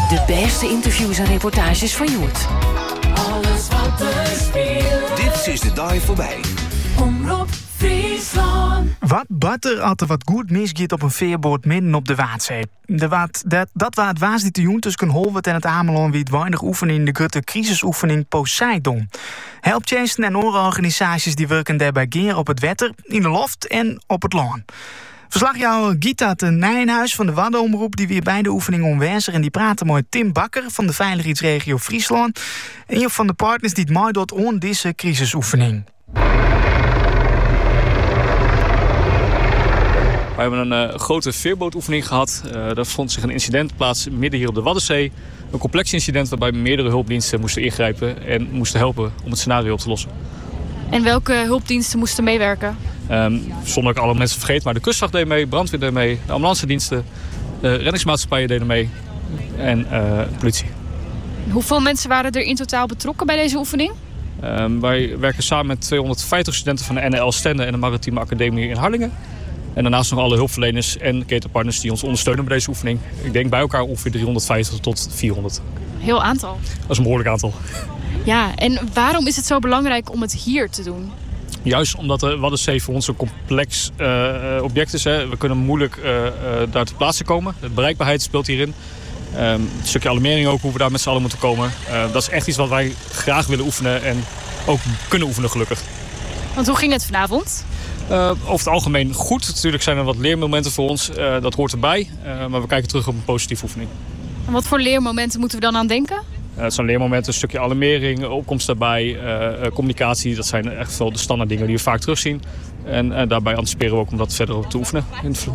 De beste interviews en reportages van Joert. Alles wat er speelt. Dit is de dag voorbij. Omroep Friesland. Wat batter als er wat goed misgaat op een veerboot midden op de Waadzee. Dat waar het waas die te doen tussen Holwert en het Ameland wie het weinig oefenen in de grote crisisoefening Poseidon. Helpchasten en andere organisaties die werken daarbij geer op het wetter, in de loft en op het land. Verslagjouwer Gita ten Nijenhuis van de Waddenomroep die weer bij de oefening omwezer en die praten met Tim Bakker van de Veiligheidsregio Friesland. Een van de partners die het meedoet aan deze crisisoefening. We hebben een grote veerbootoefening gehad. Er vond zich een incident plaats midden hier op de Waddenzee. Een complex incident waarbij meerdere hulpdiensten moesten ingrijpen en moesten helpen om het scenario op te lossen. En welke hulpdiensten moesten meewerken? Zonder dat ik alle mensen vergeet, maar de kustwacht deed mee, brandweer deed mee, de ambulancediensten, de reddingsmaatschappijen deden mee en politie. Hoeveel mensen waren er in totaal betrokken bij deze oefening? Wij werken samen met 250 studenten van de NL Stende en de Maritieme Academie in Harlingen. En daarnaast nog alle hulpverleners en ketenpartners die ons ondersteunen bij deze oefening. Ik denk bij elkaar ongeveer 350 tot 400. Heel aantal. Dat is een behoorlijk aantal. Ja, en waarom is het zo belangrijk om het hier te doen? Juist omdat de Waddenzee voor ons een complex object is. Hè. We kunnen moeilijk daar ter plaatse komen. De bereikbaarheid speelt hierin. Een stukje alarmering ook, hoe we daar met z'n allen moeten komen. Dat is echt iets wat wij graag willen oefenen en ook kunnen oefenen gelukkig. Want hoe ging het vanavond? Over het algemeen goed. Natuurlijk zijn er wat leermomenten voor ons. Dat hoort erbij. Maar we kijken terug op een positieve oefening. En wat voor leermomenten moeten we dan aan denken? Het zijn leermomenten, een stukje alarmering, opkomst daarbij, communicatie. Dat zijn echt wel de standaard dingen die we vaak terugzien. En daarbij anticiperen we ook om dat verder op te oefenen.